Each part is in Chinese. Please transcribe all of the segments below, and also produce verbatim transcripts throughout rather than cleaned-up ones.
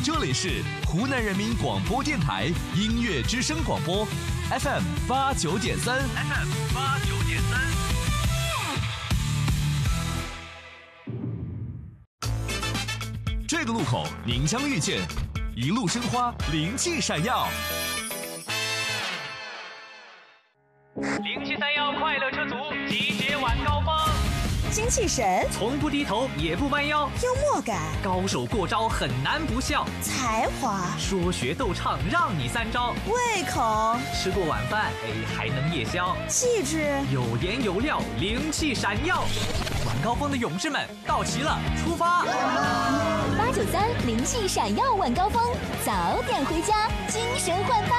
这里是湖南人民广播电台音乐之声广播 F M 八九点三 F M 八九点三。这个路口您将遇见一路生花，灵气闪耀。 零七三幺快乐车族集结晚高峰， 精气神， 从不低头也不弯腰， 幽默感， 高手过招很难不笑， 才华， 说学逗唱让你三招， 胃口， 吃过晚饭哎还能夜宵， 气质， 有颜有料，灵气闪耀。晚高峰的勇士们到齐了，出发！ 八九三灵气闪耀晚高峰，早点回家，精神焕发。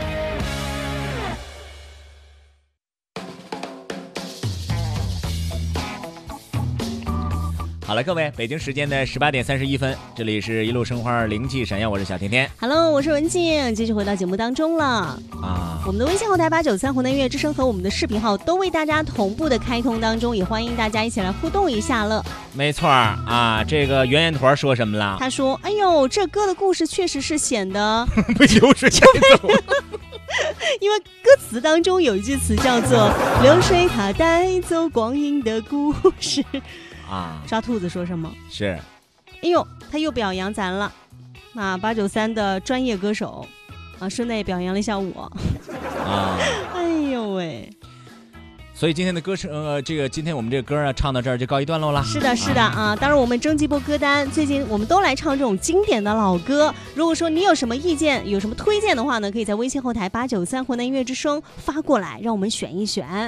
好了，各位，北京时间的十八点三十一分，这里是一路生花，灵气闪耀，我是小甜甜。 Hello， 我是文静，继续回到节目当中了啊。 我们的微信后台八九三湖南音乐之声和我们的视频号都为大家同步的开通当中，也欢迎大家一起来互动一下了。 没错啊，这个圆圆坨说什么了？ 他说：“哎呦，这歌的故事确实是显得不就是这种。” 因为歌词当中有一句词叫做“流水它带走光阴的故事”。啊，抓兔子说什么？ 是， 哎呦，他又表扬咱了，啊，八九三的专业歌手，啊，顺带也表扬了一下我，啊，哎呦喂， 所以今天的歌声，呃，这个今天我们这个歌啊，唱到这儿就告一段落了。 是的，是的啊，啊当然我们征集波歌单，最近我们都来唱这种经典的老歌。如果说你有什么意见，有什么推荐的话呢，可以在微信后台八九三湖南音乐之声发过来，让我们选一选。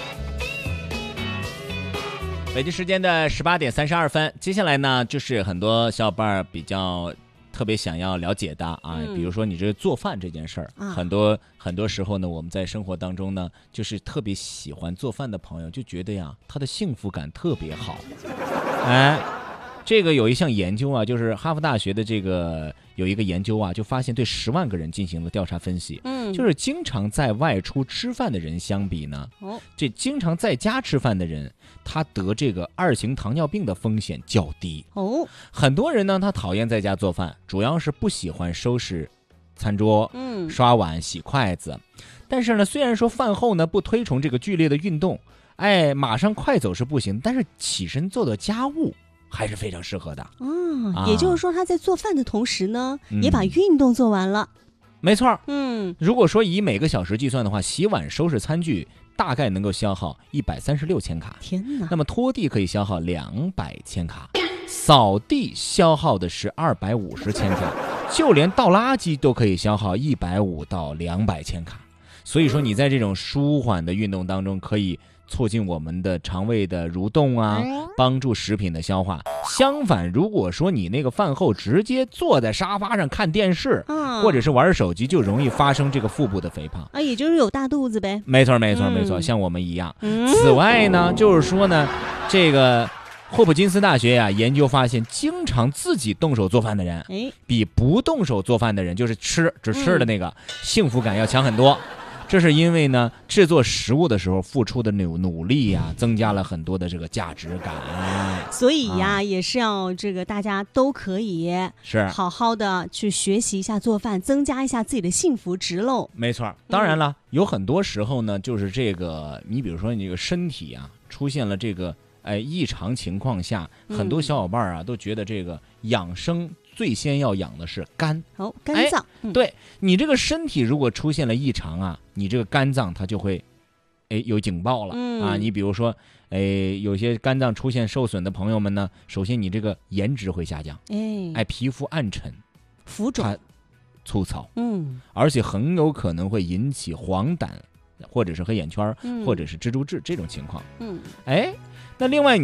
北京时间的十八点三十二分，接下来呢，就是很多小伙伴比较特别想要了解的啊，嗯、比如说你这做饭这件事儿、啊，很多很多时候呢，我们在生活当中呢，就是特别喜欢做饭的朋友就觉得呀，他的幸福感特别好，哎。这个有一项研究啊，就是哈佛大学的这个有一个研究啊，就发现对十万个人进行了调查分析，嗯，就是经常在外出吃饭的人相比呢，哦，这经常在家吃饭的人，他得这个二型糖尿病的风险较低。哦，很多人呢，他讨厌在家做饭，主要是不喜欢收拾餐桌，嗯，刷碗、洗筷子。但是呢，虽然说饭后呢不推崇这个剧烈的运动，哎，马上快走是不行，但是起身做的家务还是非常适合的。 嗯、啊，也就是说他在做饭的同时呢、嗯、也把运动做完了。 没错，嗯，如果说以每个小时计算的话，洗碗收拾餐具大概能够消耗一百三十六千卡。 天哪！ 那么拖地可以消耗两百千卡，扫地消耗的是二百五十千卡，就连倒垃圾都可以消耗一百五到两百千卡。所以说你在这种舒缓的运动当中，可以促进我们的肠胃的蠕动啊，帮助食品的消化。相反，如果说你那个饭后直接坐在沙发上看电视，嗯、或者是玩手机，就容易发生这个腹部的肥胖啊，也就是有大肚子呗。 没错，没错，没错，嗯、像我们一样。嗯、此外呢，就是说呢，这个霍普金斯大学呀、啊、研究发现，经常自己动手做饭的人，哎，比不动手做饭的人，就是吃只吃的那个，嗯、幸福感要强很多。这是因为呢，制作食物的时候付出的努努力呀、啊，增加了很多的这个价值感。 所以呀、啊，也是要这个大家都可以是好好的去学习一下做饭，增加一下自己的幸福值喽。 没错，当然了，嗯、有很多时候呢，就是这个，你比如说你这个身体啊，出现了这个哎异常情况下，很多小伙伴啊、嗯、都觉得这个养生。最先要养的是肝， 哦，肝脏、哎嗯。对，你这个身体如果出现了异常啊，你这个肝脏它就会，哎，有警报了、嗯、啊。你比如说，哎，有些肝脏出现受损的朋友们呢，首先你这个颜值会下降，哎，哎，皮肤暗沉、 浮肿、 粗糙，嗯，而且很有可能会引起黄疸，或者是黑眼圈，嗯、或者是蜘蛛痣这种情况，嗯，哎，那另外。